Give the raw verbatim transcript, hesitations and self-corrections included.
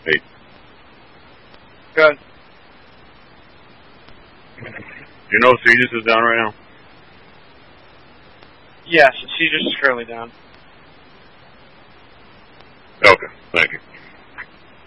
Hey. Good. Do you know if Cetus is down right now? Yes, Cetus is currently down. Okay, thank you.